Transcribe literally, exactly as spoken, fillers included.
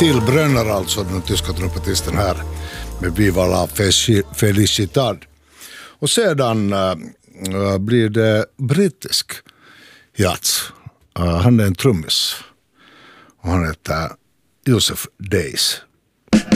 Till Brönner, alltså den tyska trumpetisten här med Viva la Felicidad. Och sedan uh, blir det brittisk jazz. Uh, han är en trummis och han heter Joseph Days.